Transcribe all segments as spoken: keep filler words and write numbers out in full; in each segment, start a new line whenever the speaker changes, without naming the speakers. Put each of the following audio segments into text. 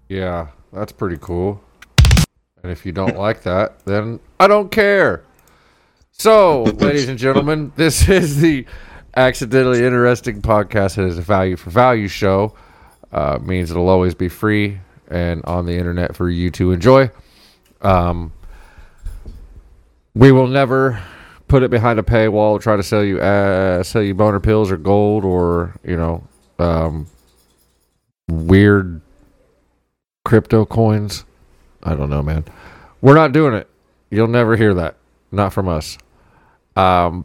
Yeah, that's pretty cool. And if you don't like that, then I don't care. So, ladies and gentlemen, this is the Accidentally Interesting Podcast. It is a value for value show. Uh, means it'll always be free and on the internet for you to enjoy. Um, we will never put it behind a paywall, try to sell you uh, sell you boner pills or gold or, you know, um, weird crypto coins. I don't know, man. We're not doing it. You'll never hear that. Not from us. Um,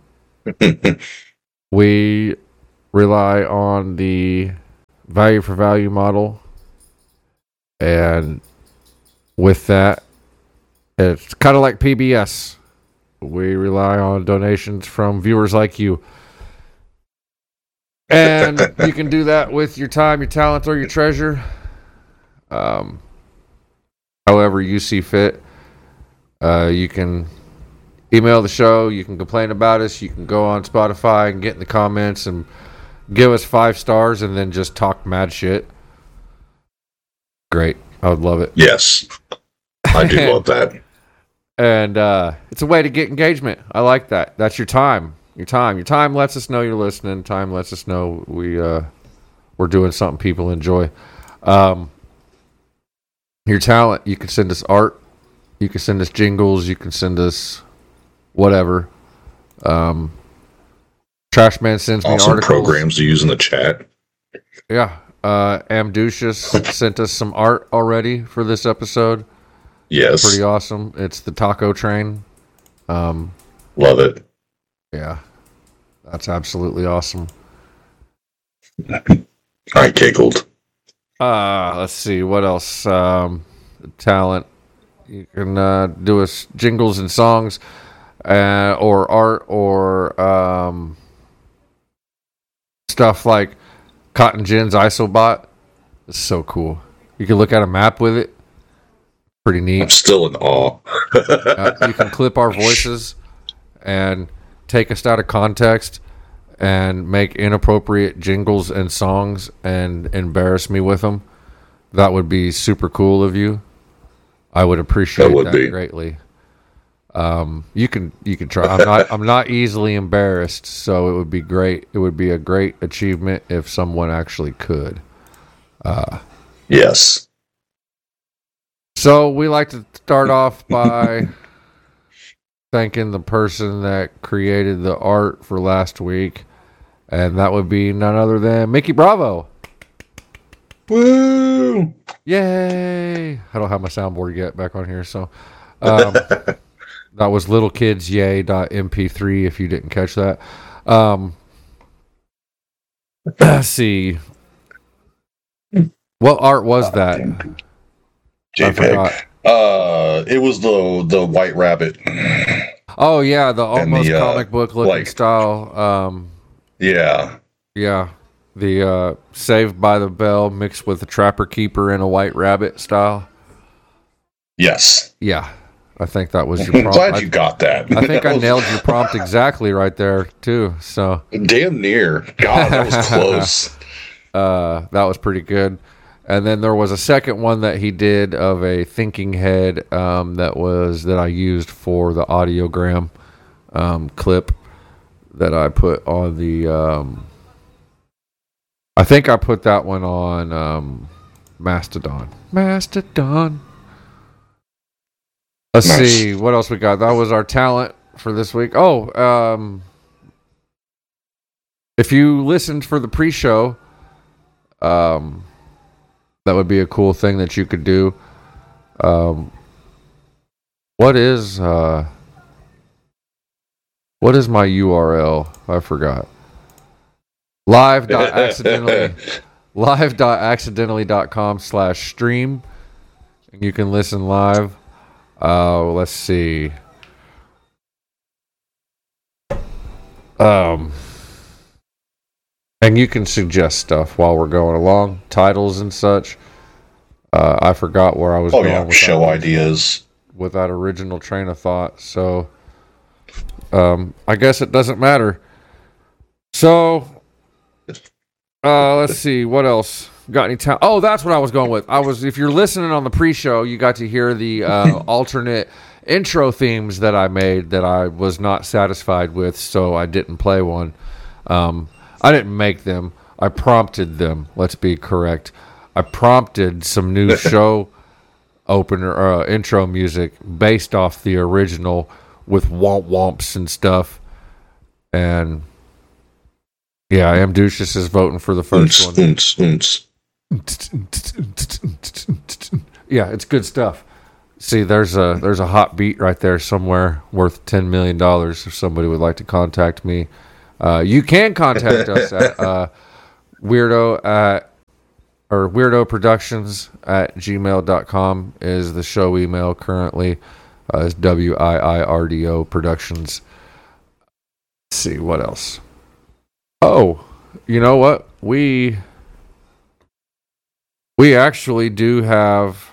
we rely on the value for value model. And with that, it's kind of like P B S. We rely on donations from viewers like you. And you can do that with your time, your talent, or your treasure. Um, however you see fit. Uh, you can email the show. You can complain about us. You can go on Spotify and get in the comments and give us five stars and then just talk mad shit. Great. I would love it.
Yes. I do love that.
And uh, it's a way to get engagement. I like that. That's your time. Your time. Your time lets us know you're listening. Time lets us know we, uh, we're doing something people enjoy. Um, your talent, you can send us art. You can send us jingles. You can send us whatever. Um, Trashman sends me
awesome
articles.
Programs to use in the chat.
Yeah. Uh, Amducious sent us some art already for this episode.
Yes.
Pretty awesome. It's the taco train. Um,
Love it.
Yeah. That's absolutely awesome.
I giggled.
Uh, let's see. What else? Um, talent. You can uh, do us jingles and songs uh, or art or um, stuff like Cotton Gin's Isobot. It's so cool. You can look at a map with it. Pretty neat.
I'm still in awe.
uh, you can clip our voices and take us out of context and make inappropriate jingles and songs and embarrass me with them. That would be super cool of you. I would appreciate that, would that greatly. Um, you can you can try. I'm not I'm not easily embarrassed, so it would be great. It would be a great achievement if someone actually could. Uh,
yes.
So we like to start off by thanking the person that created the art for last week, and that would be none other than Mickey Bravo.
Woo!
Yay! I don't have my soundboard yet back on here, so um, that was little kids yay dot m p three if you didn't catch that. Um, let's see. What art was that?
JPEG. Uh, it was the the White Rabbit.
Oh yeah, the almost
the, uh,
comic book looking
like,
style. Um,
yeah,
yeah. The uh, Saved by the Bell mixed with a Trapper Keeper and a White Rabbit style.
Yes.
Yeah, I think that was your
I'm
prompt.
glad
I,
you got that.
I think
that
I
was,
nailed your prompt exactly right there too. So
damn near. God, that was close.
uh, that was pretty good. And then there was a second one that he did of a thinking head um, that was that I used for the audiogram um, clip that I put on the. Um, I think I put that one on um, Mastodon. Mastodon. Let's nice. see what else we got. That was our talent for this week. Oh, um, if you listened for the pre-show, um. that would be a cool thing that you could do. Um, what is uh, what is my U R L? I forgot. Live dot accidentally live dot accidentally dot com slash stream. And you can listen live. Uh, let's see. Um. And you can suggest stuff while we're going along, titles and such. Uh, I forgot where I was
oh,
going
yeah.
with
Show
that,
ideas.
with that original train of thought. So um, I guess it doesn't matter. So uh, let's see. What else? got any time? Oh, that's what I was going with. I was, if you're listening on the pre-show, you got to hear the uh, alternate intro themes that I made that I was not satisfied with, so I didn't play one. Um, I didn't make them. I prompted them. Let's be correct. I prompted some new show opener uh, intro music based off the original with womp womps and stuff. And yeah, Amducius is voting for the first one. Yeah, it's good stuff. See, there's a there's a hot beat right there somewhere worth ten million dollars if somebody would like to contact me. Uh, you can contact us at uh, weirdo at or weirdo productions at gmail dot com is the show email currently. Uh, it's W I I R D O Productions. Let's see, what else? Oh, you know what? We we actually do have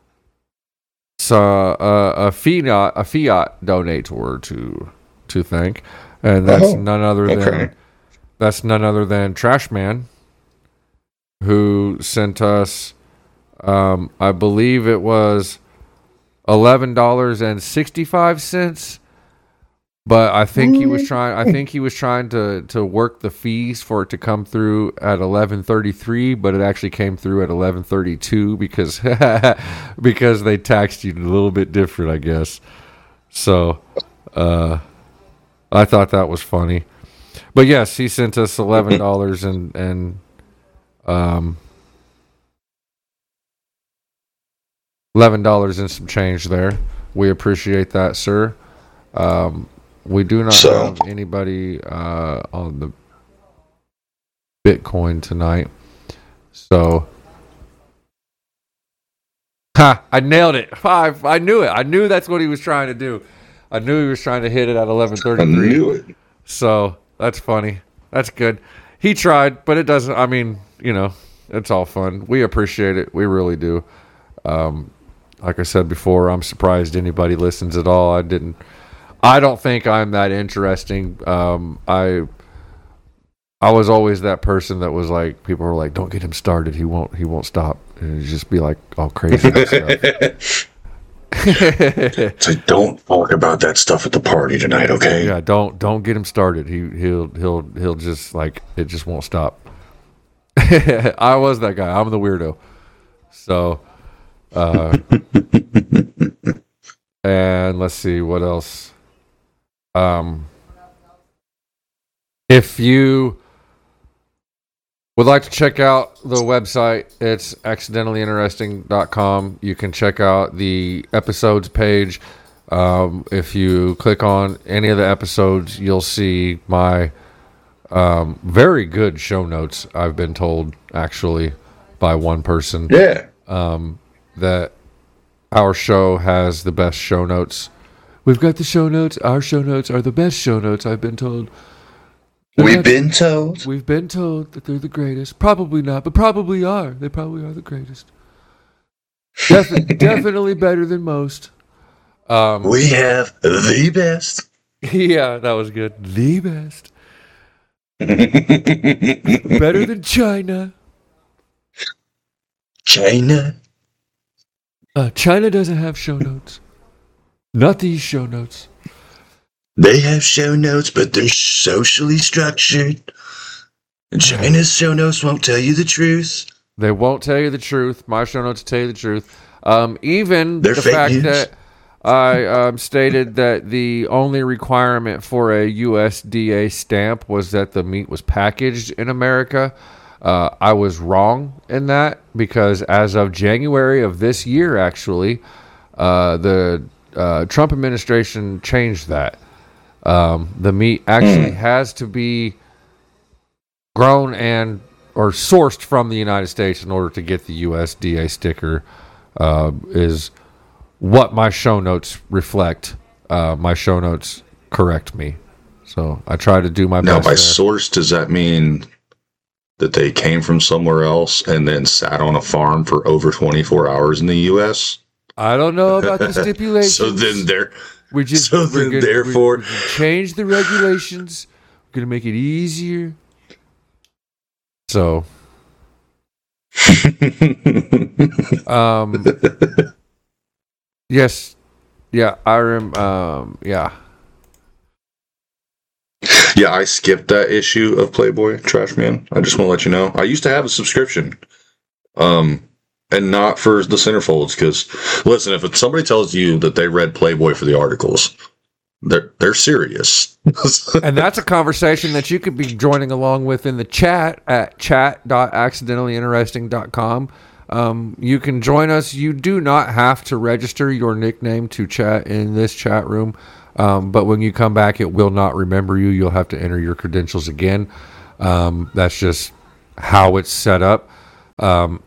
so, uh, a fiat a fiat donator to to thank, and that's oh, none other okay. than that's none other than Trashman, who sent us, um, I believe it was eleven dollars and sixty five cents. But I think he was trying. I think he was trying to, to work the fees for it to come through at eleven thirty three, but it actually came through at eleven thirty two because because they taxed you a little bit different, I guess. So, uh, I thought that was funny. But yes, he sent us eleven dollars and and um eleven dollars and some change there. We appreciate that, sir. Um. We do not so. have anybody uh, on the Bitcoin tonight. So, ha! I nailed it. I, I knew it. I knew that's what he was trying to do. I knew he was trying to hit it at eleven thirty-three. I knew it. So, that's funny. That's good. He tried, but it doesn't. I mean, you know, it's all fun. We appreciate it. We really do. Um, like I said before, I'm surprised anybody listens at all. I didn't. I don't think I'm that interesting. Um, I I was always that person that was like, people were like, "Don't get him started. He won't. He won't stop." And he'd just be like all crazy and stuff.
It's like, don't talk about that stuff at the party tonight, okay?
Yeah, don't don't get him started. He he'll he'll he'll just like it just won't stop. I was that guy. I'm the weirdo. So, uh, and let's see what else. Um, if you would like to check out the website, it's accidentally interesting dot com. You can check out the episodes page. Um, if you click on any of the episodes, you'll see my um, very good show notes, I've been told, actually, by one person.
Yeah.
Um, that our show has the best show notes. We've got the show notes. Our show notes are the best show notes, I've been told. They're
We've
not,
been told?
We've been told that they're the greatest. Probably not, but probably are. They probably are the greatest. Def- definitely better than most. Um,
we have the best.
Yeah, that was good. The best. Better than China.
China?
Uh, China doesn't have show notes. Not these show notes.
They have show notes, but they're socially structured. And China's show notes won't tell you the truth.
They won't tell you the truth. My show notes tell you the truth. Um, even
they're
the
fake
fact
news.
that I um, stated that the only requirement for a U S D A stamp was that the meat was packaged in America. Uh, I was wrong in that because as of January of this year, actually, uh, the uh, Trump administration changed that. Um, the meat actually mm. has to be grown and or sourced from the United States in order to get the U S D A sticker. Uh, is what my show notes reflect. Uh, my show notes correct me, so I try to do my
now,
best.
Now, by
there.
source, does that mean that they came from somewhere else and then sat on a farm for over twenty-four hours in the U S?
I don't know about the stipulations.
So then they're
we just
so then
gonna,
therefore
we, we change the regulations. We're gonna make it easier. So um, yes, yeah, I rem. Um, yeah,
Yeah, I skipped that issue of Playboy Trash Man. I just want to let you know. I used to have a subscription, um, and not for the centerfolds. Because listen, if somebody tells you that they read Playboy for the articles, they're they're serious.
and that's a conversation that you could be joining along with in the chat at chat dot accidentally interesting dot com. Um, you can join us. You do not have to register your nickname to chat in this chat room. Um, but when you come back, it will not remember you. You'll have to enter your credentials again. Um, that's just how it's set up. Um,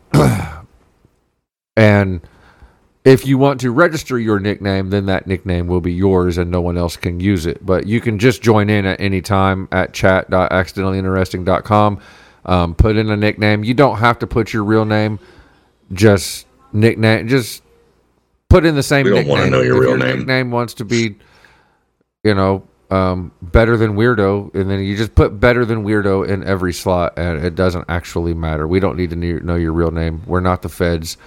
and if you want to register your nickname, then that nickname will be yours and no one else can use it. But you can just join in at any time at chat dot accidentally interesting dot com. Um, put in a nickname. You don't have to put your real name. Just nickname. Just put in the same
We don't
nickname.
want to know your
if
real
your
name.
nickname wants to be, you know, um, better than weirdo, and then you just put better than weirdo in every slot, and it doesn't actually matter. We don't need to know your real name. We're not the feds.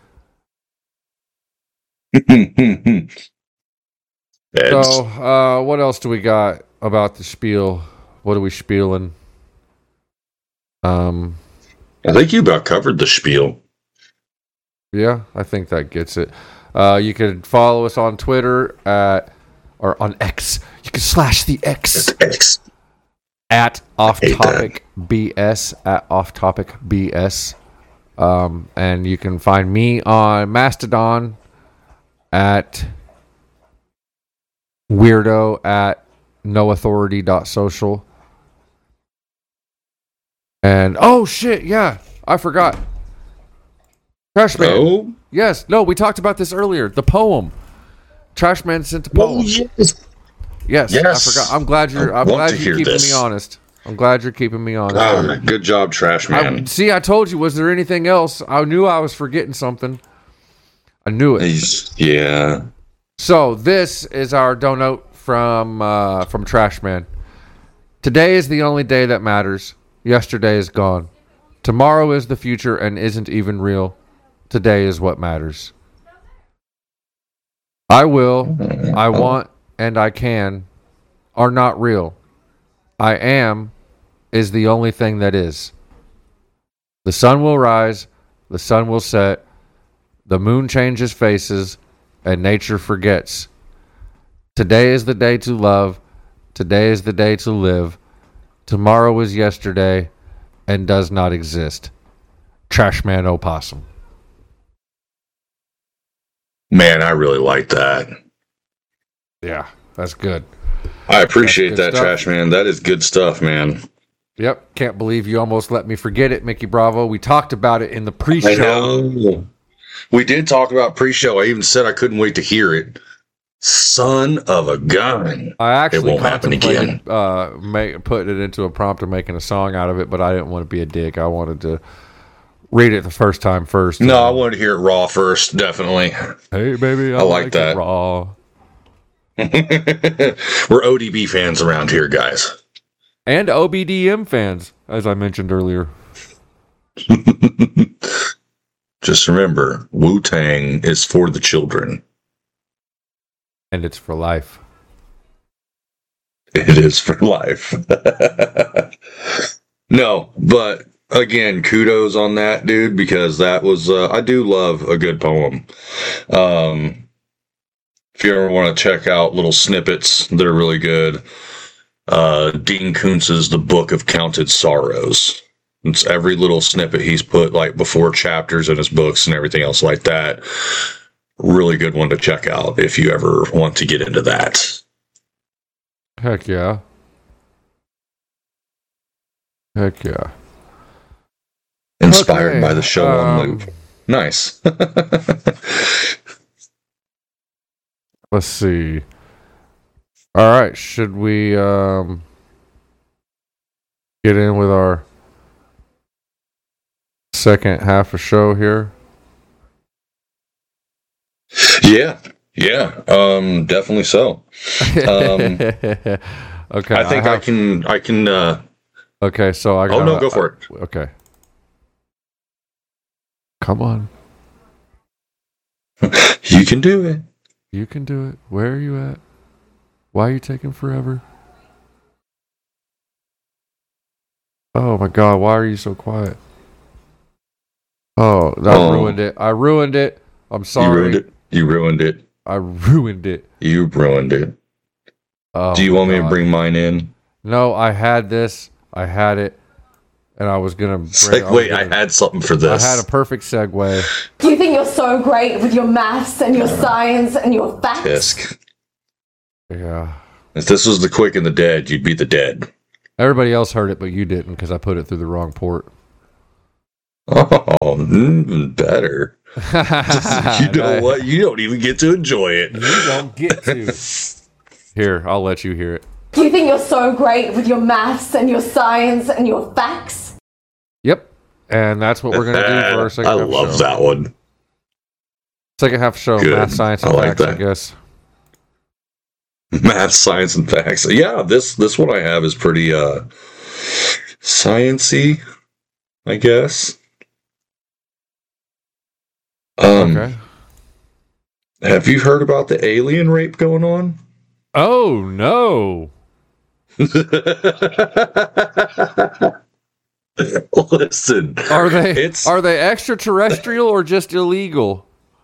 So, uh, what else do we got about the spiel? What are we spieling? Um,
I think you about covered the spiel.
Yeah, I think that gets it. Uh, you can follow us on Twitter at or on X. You can slash the X
X.
at Off Topic B S at Off Topic B S, um, and you can find me on Mastodon at Weirdo at no authority dot social. And oh shit, yeah, I forgot. Trashman.
Oh?
Yes, no, we talked about this earlier. The poem. Trashman sent a poem.
Oh, yes.
Yes,
Yes.
I forgot. I'm glad you're.
I
I'm
want
glad
to
you're
hear
keeping
this.
me honest. I'm glad you're keeping me honest.
Oh, good job, Trash
I,
Man.
see, I told you. Was there anything else? I knew I was forgetting something. I knew it.
He's, yeah.
So this is our donut from uh, from Trashman. Today is the only day that matters. Yesterday is gone. Tomorrow is the future and isn't even real. Today is what matters. I will, I want, and I can are not real. I am is the only thing that is. The sun will rise, the sun will set, the moon changes faces, and nature forgets. Today is the day to love, today is the day to live, tomorrow is yesterday and does not exist. Trashman Opossum.
Man, I really like that.
Yeah, that's good.
I appreciate
That's good
that,
stuff.
Trash Man. That is good stuff, man.
Yep, can't believe you almost let me forget it, Mickey Bravo. We talked about it in the
I
pre-show.
know. We did talk about pre-show. I even said I couldn't wait to hear it. Son of a gun.
I actually
It won't happen
contemplated
again.
uh, make, putting it into a prompt and making a song out of it, but I didn't want to be a dick. I wanted to read it the first time first.
No, I wanted to hear it raw first, definitely.
Hey, baby, I,
I like
like
that.
it raw.
We're O D B fans around here, guys.
And O B D M fans, as I mentioned earlier.
Just remember, Wu-Tang is for the children.
And it's for life.
It is for life. No, but again, kudos on that, dude, because that was, uh, I do love a good poem. Um, if you ever want to check out little snippets that are really good, uh, Dean Koontz's The Book of Counted Sorrows. It's every little snippet he's put like before chapters in his books and everything else like that. Really good one to check out if you ever want to get into that.
Heck yeah. Heck yeah.
Inspired
Okay,
by the show on
um,
loop. Nice.
Let's see. All right, should we um, get in with our second half of show here?
Yeah, yeah, um, definitely so. Um,
okay.
I think I,
have-
can. I can. Uh,
Okay, so I.
oh
got
no, go for it.
Okay. Come on.
You can do it.
You can do it. Where are you at? Why are you taking forever? Oh my God, why are you so quiet? Oh, I
Oh.
ruined it. I ruined it. I'm sorry.
You ruined it. You ruined it.
I ruined it.
You ruined it.
Oh,
Do you
my
want me
God.
to bring mine in?
No, I had this. I had it. And I was going to bring...
Segue, I,
gonna,
I had something for this.
I had a perfect segue.
Do you think you're so great with your maths and your science and your facts?
Tisk.
Yeah.
If this was the quick and the dead, you'd be the dead.
Everybody else heard it, but you didn't because I put it through the wrong port.
Oh, even better. You know what? You don't even get to enjoy it.
You don't get to. Here, I'll let you hear it.
Do you think you're so great with your maths and your science and your facts?
Yep. And that's what we're going to do for our second
I
half
love
show.
that one.
Second half show,
Good.
math, science,
I
and
like
facts, I
that.
guess.
Math, science, and facts. Yeah, this this one I have is pretty uh science-y, I guess. Um,
Okay.
Have you heard about the alien rape going on?
Oh, no.
Listen,
Are they
It's-
are they extraterrestrial or just illegal?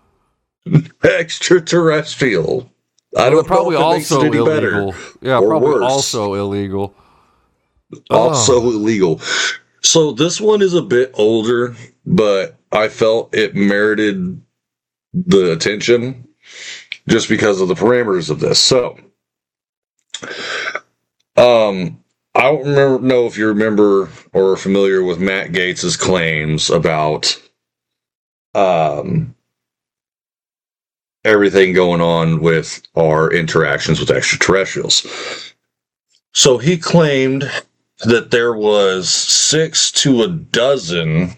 extraterrestrial. I
Well,
don't
they're probably
know if it makes it
also
any
illegal.
better.
Yeah,
or
probably
worse.
also illegal.
Also
Oh.
illegal. So this one is a bit older, but I felt it merited the attention just because of the parameters of this. So, um, I don't remember, know if you remember or are familiar with Matt Gates's claims about um, everything going on with our interactions with extraterrestrials. So he claimed that there was six to a dozen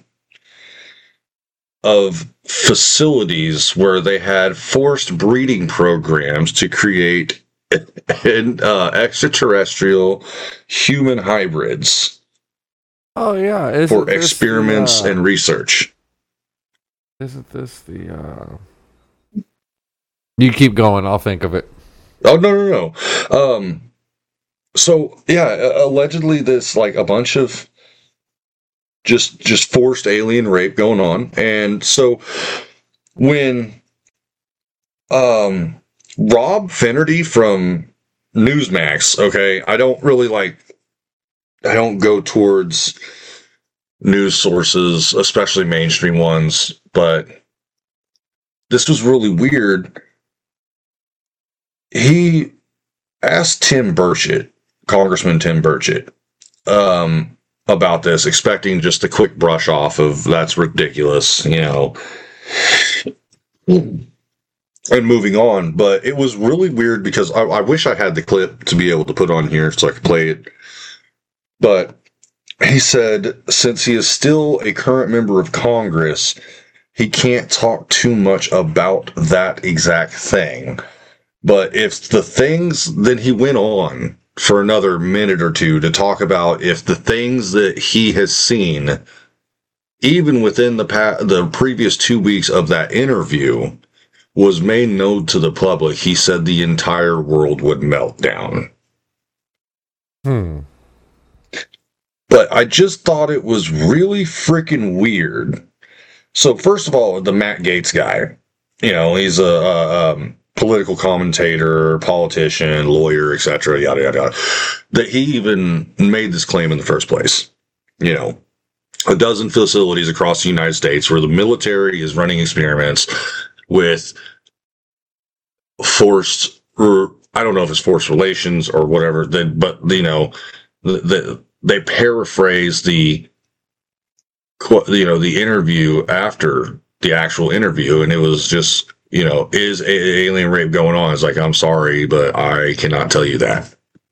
of facilities where they had forced breeding programs to create an, uh, extraterrestrial human hybrids
Oh yeah, isn't
for
this
experiments
the, uh,
and research.
isn't this the? Uh... You keep going. I'll think of it.
Oh no no no. Um, so yeah, allegedly this like a bunch of just just forced alien rape going on, and so when um Rob Finnerty from Newsmax, okay, I don't really like I don't go towards news sources, especially mainstream ones, but this was really weird. He asked Tim Burchett, Congressman Tim Burchett, um, about this, expecting just a quick brush off of that's ridiculous, you know, and moving on. But it was really weird because I, I wish I had the clip to be able to put on here so I could play it. But he said, since he is still a current member of Congress, he can't talk too much about that exact thing. But if the things, then he went on for another minute or two to talk about if the things that he has seen, even within the pa- the previous two weeks of that interview, was made known to the public, he said the entire world would melt down.
Hmm.
But I just thought it was really freaking weird. So first of all, the Matt Gaetz guy, you know, he's a, a um, political commentator, politician, lawyer, et cetera, yada, yada, yada, that he even made this claim in the first place. You know, a dozen facilities across the United States where the military is running experiments with forced, or I don't know if it's forced relations or whatever, that, but, you know, the, the, they paraphrase the, you know, the interview after the actual interview, and it was just, you know, is a- alien rape going on? It's like, I'm sorry, but I cannot tell you that.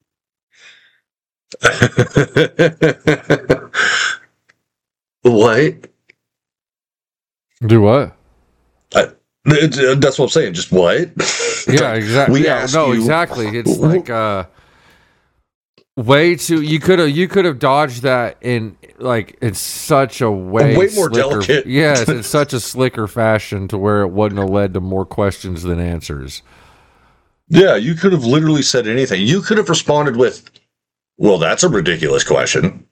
What?
Do what?
I, that's what I'm saying. Just what?
Yeah, exactly.
We
Yeah,
asked
no,
you-
exactly. It's like uh way too. You could have you could have dodged that in like in such a way,
way more
slicker,
delicate.
Yes, in such a slicker fashion to where it wouldn't have led to more questions than answers.
Yeah, you could have literally said anything. You could have responded with, "Well, that's a ridiculous question."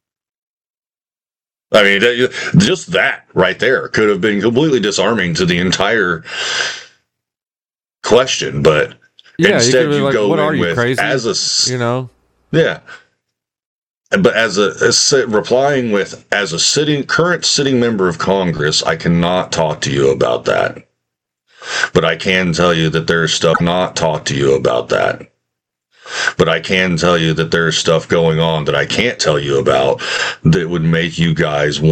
I mean, just that right there could have been completely disarming to the entire question. But
Yeah,
instead,
you,
you
like,
go
what
in
are you
with
crazy?
as a
You know,
yeah. But as a as replying with as a sitting current sitting member of Congress, I cannot talk to you about that. But I can tell you that there's stuff not talk to you about that. But I can tell you that there's stuff going on that I can't tell you about that would make you guys